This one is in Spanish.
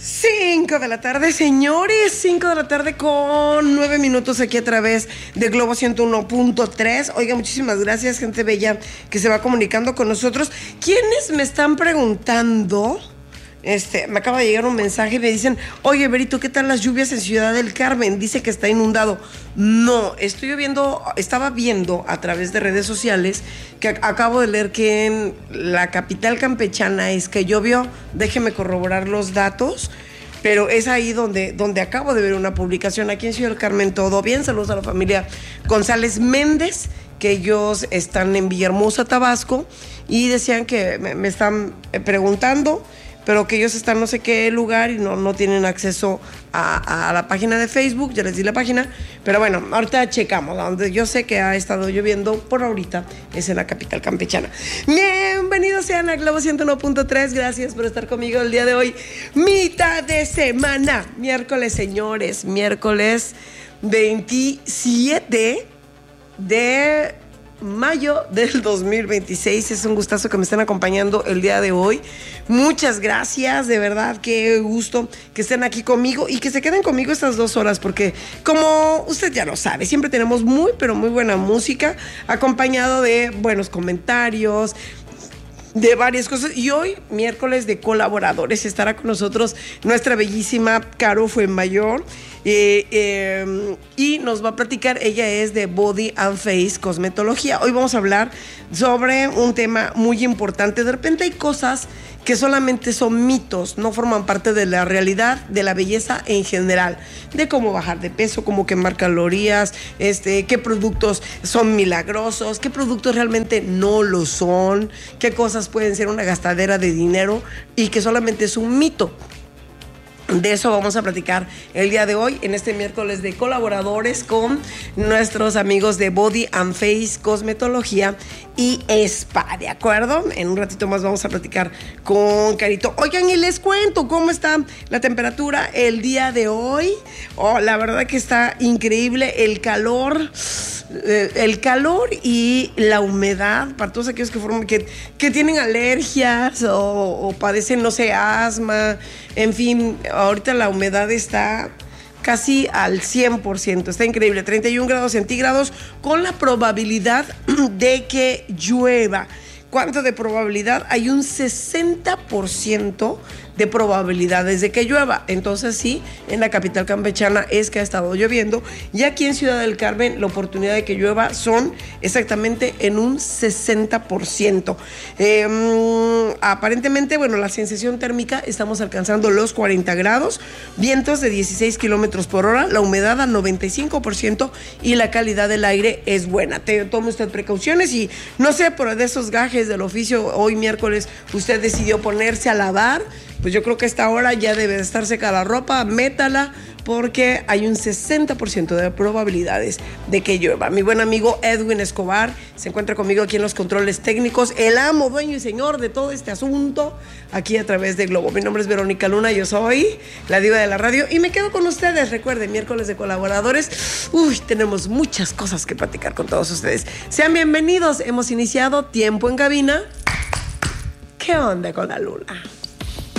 5 de la tarde, señores, 5 de la tarde con 9 minutos aquí a través de Globo 101.3. Oiga, muchísimas gracias, gente bella que se va comunicando con nosotros. ¿Quiénes me están preguntando? Me acaba de llegar un mensaje y me dicen: oye, Berito, ¿qué tal las lluvias en Ciudad del Carmen? Dice que está inundado. No, estaba viendo a través de redes sociales que acabo de leer que en la capital campechana es que llovió. Déjeme corroborar los datos, pero es ahí donde acabo de ver una publicación. Aquí en Ciudad del Carmen todo bien. Saludos a la familia González Méndez, que ellos están en Villahermosa, Tabasco, y decían que me están preguntando, pero que ellos están no sé qué lugar y no tienen acceso a la página de Facebook. Ya les di la página, pero bueno, ahorita checamos. Donde yo sé que ha estado lloviendo por ahorita es en la capital campechana. Bienvenidos sean a Globo 101.3. Gracias por estar conmigo el día de hoy. Mitad de semana, miércoles, señores, miércoles 27 de mayo del 2026. Es un gustazo que me estén acompañando el día de hoy. Muchas gracias, de verdad, qué gusto que estén aquí conmigo y que se queden conmigo estas 2 horas, porque como usted ya lo sabe, siempre tenemos muy, pero muy buena música, acompañado de buenos comentarios, de varias cosas. Y hoy, miércoles de colaboradores, estará con nosotros nuestra bellísima Caro Fuenmayor, y nos va a platicar. Ella es de Body and Face Cosmetología. Hoy vamos a hablar sobre un tema muy importante. De repente hay cosas que solamente son mitos, no forman parte de la realidad de la belleza en general, de cómo bajar de peso, cómo quemar calorías, qué productos son milagrosos, qué productos realmente no lo son, qué cosas pueden ser una gastadera de dinero y que solamente es un mito. De eso vamos a platicar el día de hoy, en este miércoles de colaboradores, con nuestros amigos de Body and Face Cosmetología y Spa, ¿de acuerdo? En un ratito más vamos a platicar con Carito. Oigan, y les cuento cómo está la temperatura el día de hoy. La verdad que está increíble el calor y la humedad para todos aquellos que tienen alergias o padecen, no sé, asma, en fin. Ahorita la humedad está casi al 100%, está increíble, 31 grados centígrados con la probabilidad de que llueva. ¿Cuánto de probabilidad? Hay un 60% de probabilidades de que llueva. Entonces sí, en la capital campechana es que ha estado lloviendo, y aquí en Ciudad del Carmen la oportunidad de que llueva son exactamente en un 60%. Aparentemente, bueno, la sensación térmica estamos alcanzando los 40 grados, vientos de 16 kilómetros por hora, la humedad al 95% y la calidad del aire es buena. Tome usted precauciones y no sé, por de esos gajes del oficio, hoy miércoles usted decidió ponerse a lavar. Pues yo creo que a esta hora ya debe de estar seca la ropa, métala, porque hay un 60% de probabilidades de que llueva. Mi buen amigo Edwin Escobar se encuentra conmigo aquí en los controles técnicos, el amo, dueño y señor de todo este asunto, aquí a través de Globo. Mi nombre es Verónica Luna, yo soy la diva de la radio y me quedo con ustedes. Recuerden, miércoles de colaboradores. Tenemos muchas cosas que platicar con todos ustedes. Sean bienvenidos, hemos iniciado Tiempo en Cabina. ¿Qué onda con la luna?